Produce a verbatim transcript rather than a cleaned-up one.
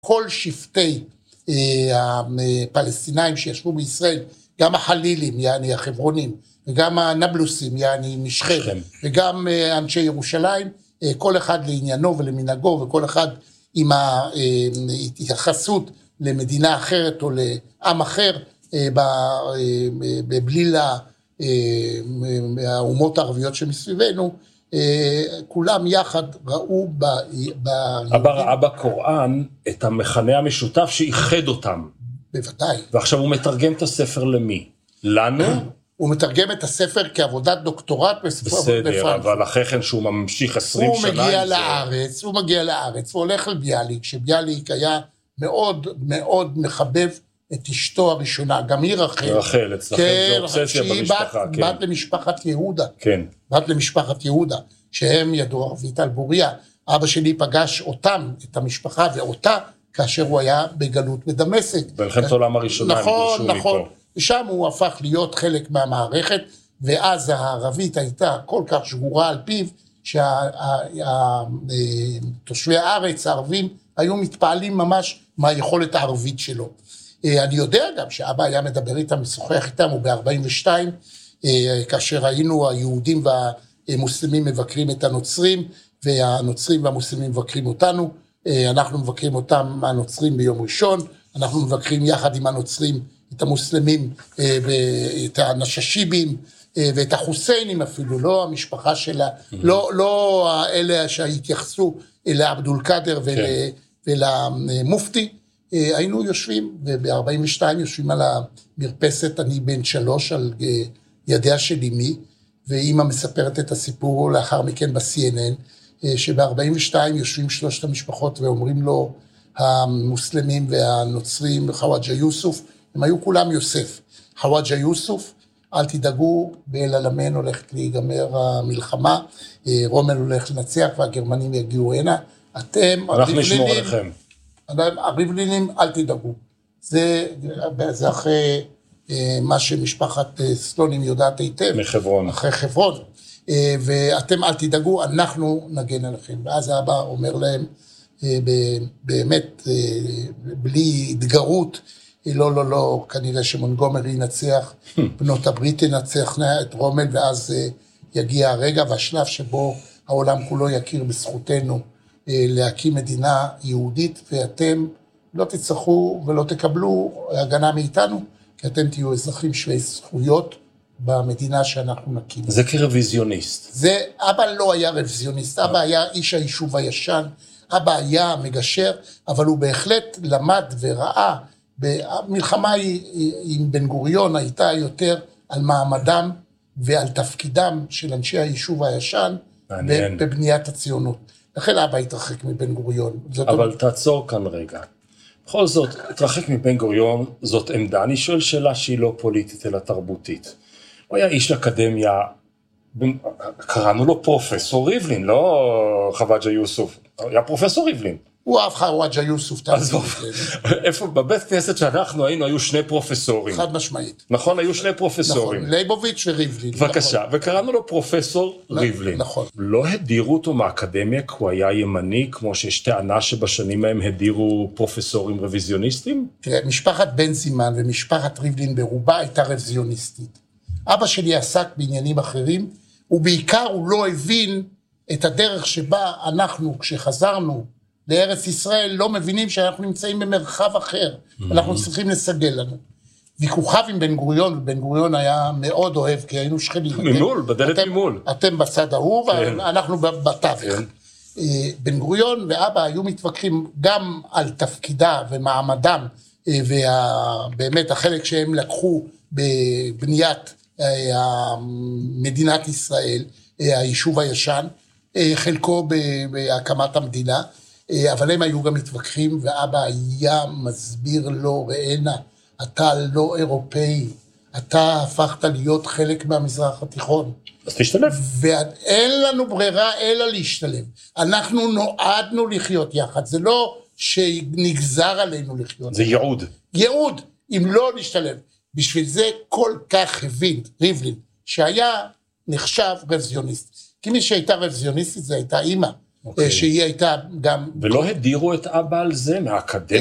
כל שבטי הפלסטינאים שישבו בישראל, גם החלילים, יעני החברונים, וגם הנבלוסים, יעני משכם, וגם אנשי ירושלים, כל אחד לעניינו ולמנהגו, וכל אחד עם ההתייחסות למדינה אחרת או לעם אחר, בבליל האומות הערביות שמסביבנו, כולם יחד ראו ב... אבא ראה בקוראן את המכנה המשותף שאיחד אותם. בוודאי. ועכשיו הוא מתרגם את הספר למי? לנו? הוא מתרגם את הספר כעבודת דוקטורט בפרנקפורט. בסדר, אבל אחרי כן שהוא ממשיך עשרים שנה. הוא מגיע לארץ, הוא מגיע לארץ, הוא הולך לביאליק, שביאליק היה מאוד מאוד מחבב את אשתו הראשונה, גם היא רחל. רחל, אצלכם זה אובססיה במשפחה, כן. בת למשפחת יהודה. כן. בת למשפחת יהודה, שהם ידעו ערבית על בוריה. אבא שלי פגש אותם, את המשפחה ואותה, כאשר הוא היה בגלות בדמשק. במלחמת העולם הראשונה. נכון, נכון. ושם הוא הפך להיות חלק מהמערכת, ואז הערבית הייתה כל כך שגורה על פיו, שתושבי הארץ, הערבים, היו מתפעלים ממש מהיכולת הערבית שלו. אני יודע גם שאבא היה מדבר איתם, משוחח איתם, הוא ב-ארבעים ושתיים, כאשר היינו היהודים והמוסלמים מבקרים את הנוצרים, והנוצרים והמוסלמים מבקרים אותנו, אנחנו מבקרים אותם, הנוצרים ביום ראשון, אנחנו מבקרים יחד עם הנוצרים את המוסלמים, את הנששיבים, ואת החוסיינים אפילו, לא המשפחה שלה, לא, לא אלה שהתייחסו אל עבדול קאדר ולמופתי, היינו יושבים, וב-ארבעים ושתיים יושבים על המרפסת, אני בן שלוש, על ידיה של אמי, ואמא מספרת את הסיפור לאחר מכן ב-סי אן אן, שב-ארבעים ושתיים יושבים שלושת המשפחות, ואומרים לו המוסלמים והנוצרים, חוואג'ה יוסוף, הם היו כולם יוסף. חוואג'ה יוסוף, אל תדאגו, באל אלמן הולכת להיגמר המלחמה, רומל הולך לנצח, והגרמנים יגיעו הנה, אתם, אנחנו נשמור עליכם. הריבלינים, אל תדאגו. זה, זה אחרי מה שמשפחת סלונים יודעת היטב. מחברון. אחרי חברון. ואתם אל תדאגו, אנחנו נגן עליכם. ואז האבא אומר להם, באמת, בלי התגרות, לא, לא, לא, כנראה שמונגומרי ינצח, בנות הברית ינצח את רומל, ואז יגיע הרגע והשלב שבו העולם כולו יכיר בזכותנו, להקים מדינה יהודית, ואתם לא תצטרכו ולא תקבלו הגנה מאיתנו, כי אתם תהיו אזרחים שווי זכויות במדינה שאנחנו נקים. זה כרוויזיוניסט. זה, אבא לא היה רוויזיוניסט, אבא היה איש היישוב הישן, אבא היה מגשר, אבל הוא בהחלט למד וראה, המלחמה עם בן גוריון הייתה יותר על מעמדם ועל תפקידם של אנשי היישוב הישן, בבניית הציונות. לכן אבא התרחק מבן גוריון. אבל תעצור כאן רגע. בכל זאת, התרחק מבן גוריון, זאת עמדה. אני שואל שאלה שהיא לא פוליטית, אלא תרבותית. הוא היה איש אקדמיה, קראנו לו פרופסור ריבלין, לא חוואג'ה יוסוף, היה פרופסור ריבלין. הוא אהב חוואג'ה יוסוף. איפה, בבית כנסת שאנחנו היינו, היו שני פרופסורים. חד משמעית. נכון, היו שני פרופסורים. נכון, ליבוביץ' וריבלין. בבקשה, וקראנו לו פרופסור ריבלין. נכון. לא הדירו אותו מהאקדמיה, כי הוא היה ימני, כמו שיש טענה שבשנים מהם הדירו פרופסורים רוויזיוניסטים? תראה, משפחת בן זימן ומשפחת ריבלין ברובה הייתה רוויזיוניסטית. אבא שלי עסק בעניינים אחרים, ובעיקר הוא לא הבין את הדרך שבה אנחנו, כשחזרנו לארץ ישראל, לא מבינים שאנחנו נמצאים במרחב אחר, אנחנו צריכים לסגל לנו. ויכוחיו עם בן גוריון, ובן גוריון היה מאוד אוהב, כי היינו שכנים. ממול, בדלת ממול. אתם בצד ההוא, ואנחנו בתווך. בן גוריון ואבא היו מתווכחים גם על תפקידה ומעמדם, ובאמת החלק שהם לקחו בבניית מדינת ישראל, היישוב הישן, חלקו בהקמת המדינה, אבל הם היו גם מתווכחים, ואבא היה מסביר לו, ראינה, אתה לא אירופאי, אתה הפכת להיות חלק מהמזרח התיכון. אז תשתלב. ואין לנו ברירה אלא להשתלב. אנחנו נועדנו לחיות יחד, זה לא שנגזר עלינו לחיות. זה ייעוד. ייעוד, אם לא נשתלב. בשביל זה כל כך הבין ריבלין, שהיה נחשב רוויזיוניסט. כי מי שהייתה רוויזיוניסטית זה הייתה אימא, שהיא הייתה גם... ולא הדירו את אבא על זה מהאקדמיה?